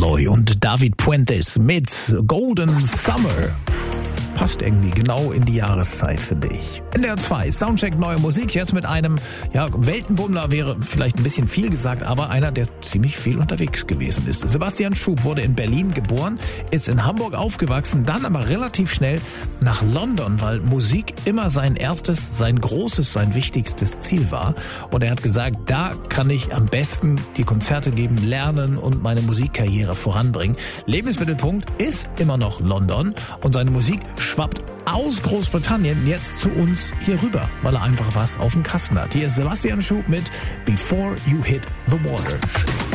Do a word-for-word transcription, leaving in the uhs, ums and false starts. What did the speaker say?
Aloy und David Puentes mit Golden Summer. Passt irgendwie genau in die Jahreszeit, finde ich. N D R zwei, Soundcheck neue Musik, jetzt mit einem, ja, Weltenbummler wäre vielleicht ein bisschen viel gesagt, aber einer, der ziemlich viel unterwegs gewesen ist. Sebastian Schub wurde in Berlin geboren, ist in Hamburg aufgewachsen, dann aber relativ schnell nach London, weil Musik immer sein erstes, sein großes, sein wichtigstes Ziel war. Und er hat gesagt, da kann ich am besten die Konzerte geben, lernen und meine Musikkarriere voranbringen. Lebensmittelpunkt ist immer noch London und seine Musik schwappt aus Großbritannien jetzt zu uns hier rüber, weil er einfach was auf dem Kasten hat. Hier ist Sebastian Schub mit Before You Hit the Water.